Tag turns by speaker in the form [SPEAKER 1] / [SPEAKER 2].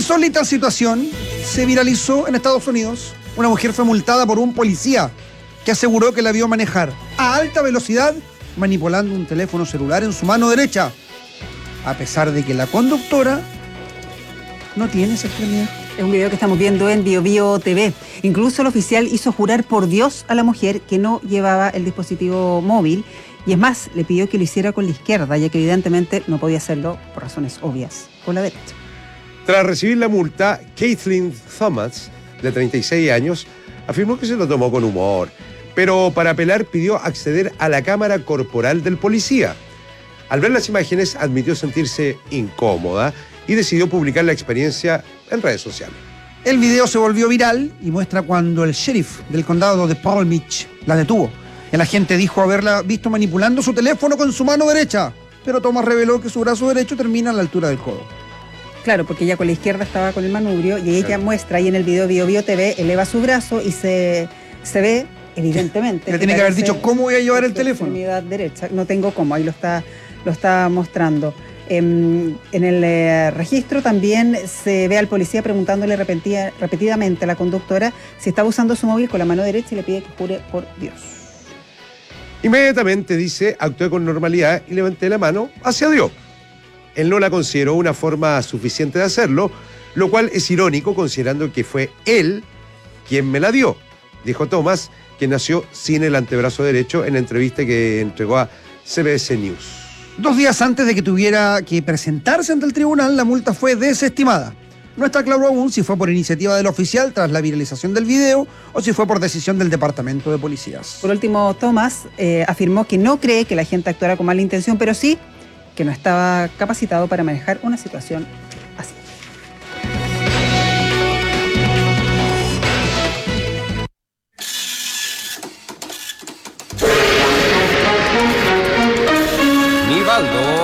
[SPEAKER 1] insólita situación se viralizó en Estados Unidos. Una mujer fue multada por un policía que aseguró que la vio manejar a alta velocidad manipulando un teléfono celular en su mano derecha, a pesar de que la conductora no tiene esa extremidad.
[SPEAKER 2] Es un video que estamos viendo en BioBio TV. Incluso el oficial hizo jurar por Dios a la mujer que no llevaba el dispositivo móvil y es más, le pidió que lo hiciera con la izquierda, ya que evidentemente no podía hacerlo por razones obvias con la derecha.
[SPEAKER 3] Tras recibir la multa, Kathleen Thomas, de 36 años, afirmó que se lo tomó con humor, pero para apelar pidió acceder a la cámara corporal del policía. Al ver las imágenes admitió sentirse incómoda y decidió publicar la experiencia en redes sociales.
[SPEAKER 1] El video se volvió viral y muestra cuando el sheriff del condado de Palm Beach la detuvo. El agente dijo haberla visto manipulando su teléfono con su mano derecha, pero Thomas reveló que su brazo derecho termina a la altura del codo.
[SPEAKER 2] Claro, porque ella con la izquierda estaba con el manubrio y ella muestra ahí en el video BioBio TV, eleva su brazo y se ve evidentemente.
[SPEAKER 1] Le tiene que haber dicho cómo voy a llevar el teléfono.
[SPEAKER 2] Extremidad derecha, no tengo cómo, ahí lo está mostrando. En el registro también se ve al policía preguntándole repetidamente a la conductora si estaba usando su móvil con la mano derecha y le pide que jure por Dios.
[SPEAKER 3] Inmediatamente dice, actué con normalidad y levanté la mano hacia Dios. Él no la consideró una forma suficiente de hacerlo, lo cual es irónico considerando que fue él quien me la dio, dijo Thomas, quien nació sin el antebrazo derecho en la entrevista que entregó a CBS News.
[SPEAKER 1] 2 días antes de que tuviera que presentarse ante el tribunal, la multa fue desestimada. No está claro aún si fue por iniciativa del oficial tras la viralización del video o si fue por decisión del departamento de policías.
[SPEAKER 2] Por último, Thomas afirmó que no cree que la gente actuara con mala intención, pero sí que no estaba capacitado para manejar una situación así.
[SPEAKER 4] Nivaldo